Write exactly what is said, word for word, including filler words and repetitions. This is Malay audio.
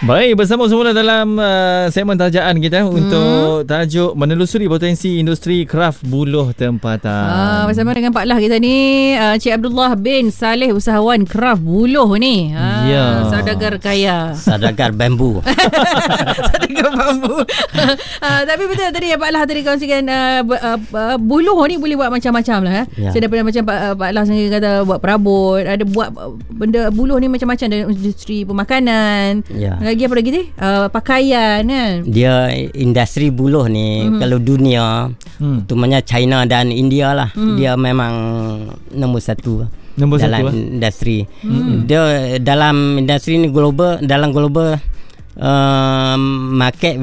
Baik, bersama semula dalam uh, segmen tajaan kita hmm. untuk tajuk menelusuri potensi industri kraft buluh tempatan. Ah, bersama dengan Pak Lah kita ni, uh, Cik Abdullah bin Saleh, usahawan kraft buluh ni. Ah, ya. Saudagar kaya. Saudagar bambu. Saudagar bambu. uh, tapi betul tadi Pak Lah tadi kongsikan uh, uh, buluh ni boleh buat macam-macam lah. Eh. Ya. Saya daripada macam Pak, uh, Pak Lah sendiri kata buat perabot, ada buat benda buluh ni macam-macam dari industri pemakanan. Ya. Lagi apa lagi ni? Uh, pakaian kan. Dia industri buluh ni mm-hmm. kalau dunia mm. utamanya China dan India lah. Mm. Dia memang nombor satu. Nombor dalam satu, industri. Mm. Dia dalam industri ni global, dalam global uh, market